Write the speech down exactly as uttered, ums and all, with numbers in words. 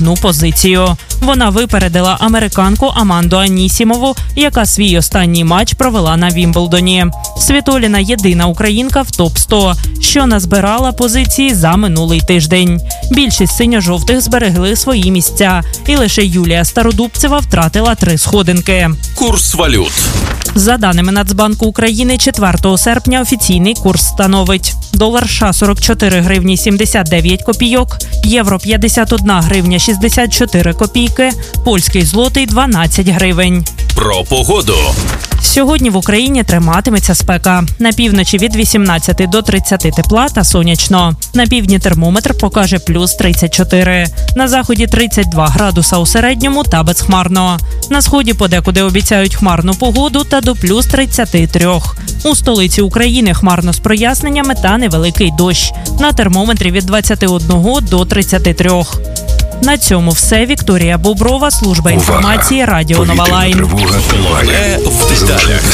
одну позицію. Вона випередила американку Аманду Анісімову, яка свій останній матч провела на Вімблдоні. Світоліна – єдина українка в топ сто, що назбирала позиції за минулий тиждень. Більшість синьо-жовтих зберегли свої місця, і лише Юлія Стародубцева втратила три сходинки. Курс валют. За даними Нацбанку України, четвертого серпня офіційний курс становить: долар США – сорок чотири гривні сімдесят дев'ять копійок, євро – п'ятдесят одна гривня шістдесят чотири копійки, польський злотий – дванадцять гривень. Про погоду. Сьогодні в Україні триматиметься спека. На півночі від вісімнадцяти до тридцяти тепла та сонячно. На півдні термометр покаже плюс тридцять чотири. На заході тридцять два градуса у середньому та безхмарно. На сході подекуди обіцяють хмарну погоду та до плюс тридцяти трьох. У столиці України хмарно з проясненнями та невеликий дощ. На термометрі від двадцяти одного до тридцяти трьох. На цьому все. Вікторія Боброва, служба інформації, Радіо Нова Лайн. Головне в деталях.